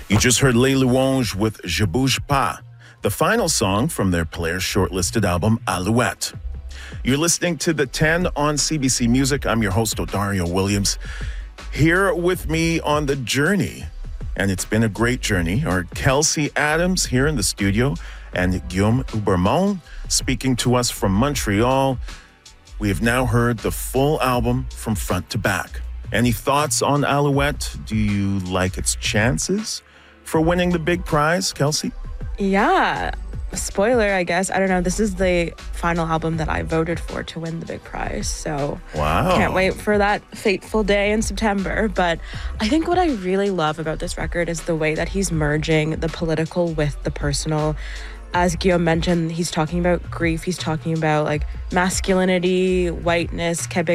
You just heard Les Louanges with Je Bouge Pas, the final song from their Players shortlisted album Alouette. You're listening to The 10 on CBC Music. I'm your host, Odario Williams. Here with me on the journey, and it's been a great journey, are Kelsey Adams here in the studio and Guillaume Houbermont speaking to us from Montreal. We have now heard the full album from front to back. Any thoughts on Alouette? Do you like its chances for winning the big prize, Kelsey? Yeah. Spoiler, I guess. I don't know. This is the final album that I voted for to win the big prize. So wow. Can't wait for that fateful day in September. But I think what I really love about this record is the way that he's merging the political with the personal. As Guillaume mentioned, he's talking about grief. He's talking about like masculinity, whiteness, Quebec